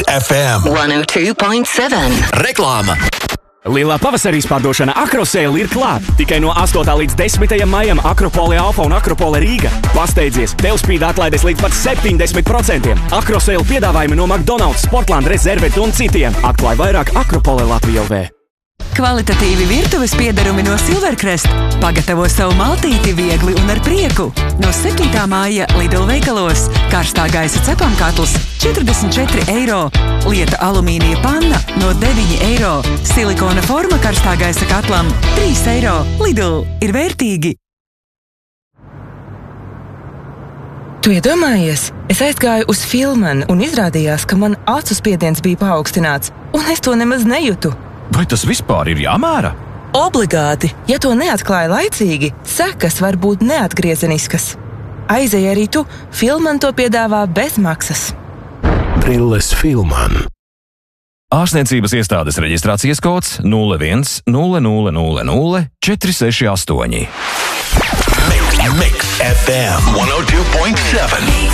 Mix FM 102.7. Reklāma. Lielā pavasarī pārdošana Akrosēla ir klāt. Tikai no 8. līdz 10. maijam Akropole Alfa un Akropole Rīga. Pasteidzies, tev spīd atlaides līdz pat 70%. Akrosēla piedāvājumi no McDonald's, Sportland, Reservet un citiem. Atklāj vairāk Akropole Latvija LV. Kvalitatīvi virtuves piederumi no Silvercrest. Pagatavo savu maltīti viegli un ar prieku. No 7. māja Lidl veikalos. Karstā gaisa cepam katls €44. Lieta alumīnija panna no €9. Silikona forma karstā gaisa katlam €3. Lidl ir vērtīgi. Tu iedomājies? Es aizgāju uz Filmanu un izrādījās, ka man acu spiediens bija paaugstināts, un es to nemaz nejūtu. Vai tas vispār ir jāmēra? Obligāti, ja to neatklāja laicīgi, sekas var būt neatgriezeniskas. Aizej arī tu, Filman to piedāvā bez maksas. Brilles Filman. Ārstniecības iestādes reģistrācijas kods 01000468. Mix FM 102.7.